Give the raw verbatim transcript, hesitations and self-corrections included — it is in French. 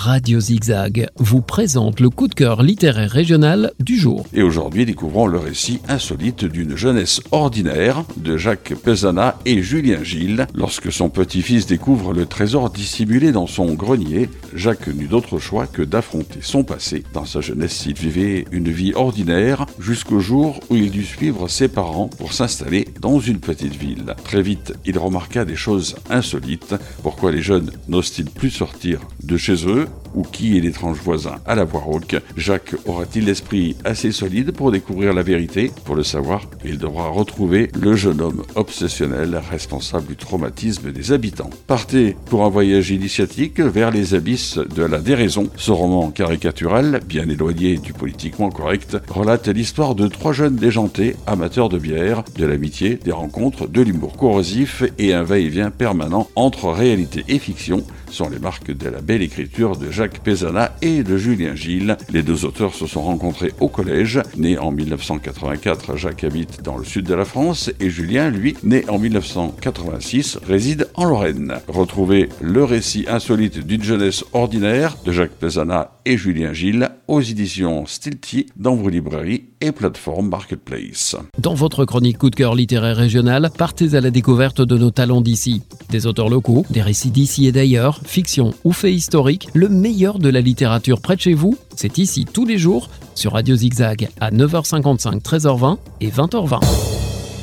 Radio Zigzag vous présente le coup de cœur littéraire régional du jour. Et aujourd'hui, découvrons le récit insolite d'une jeunesse ordinaire de Jacques Pezzana et Julien Gilles. Lorsque son petit-fils découvre le trésor dissimulé dans son grenier, Jacques n'eut d'autre choix que d'affronter son passé. Dans sa jeunesse, il vivait une vie ordinaire jusqu'au jour où il dut suivre ses parents pour s'installer dans une petite ville. Très vite, il remarqua des choses insolites. Pourquoi les jeunes n'osent-ils plus sortir de chez eux? Ou qui est l'étrange voisin à la voix rauque? Jacques aura-t-il l'esprit assez solide pour découvrir la vérité? Pour le savoir, il devra retrouver le jeune homme obsessionnel responsable du traumatisme des habitants. Partez pour un voyage initiatique vers les abysses de la déraison. Ce roman caricatural, bien éloigné du politiquement correct, relate l'histoire de trois jeunes déjantés, amateurs de bière, de l'amitié, des rencontres, de l'humour corrosif et un va-et-vient permanent entre réalité et fiction sont les marques de la belle écriture de Jacques Pezzana et de Julien Gilles. Les deux auteurs se sont rencontrés au collège. Né en mille neuf cent quatre-vingt-quatre, Jacques habite dans le sud de la France et Julien, lui, né en mille neuf cent quatre-vingt-six, réside en Lorraine. Retrouvez le récit insolite d'une jeunesse ordinaire de Jacques Pezzana et Julien Gilles aux éditions Stilty dans vos librairies et plateformes Marketplace. Dans votre chronique coup de cœur littéraire régional, partez à la découverte de nos talents d'ici. Des auteurs locaux, des récits d'ici et d'ailleurs, fiction ou faits historiques, le meilleur de la littérature près de chez vous, c'est ici tous les jours sur Radio Zigzag à neuf heures cinquante-cinq, treize heures vingt et vingt heures vingt.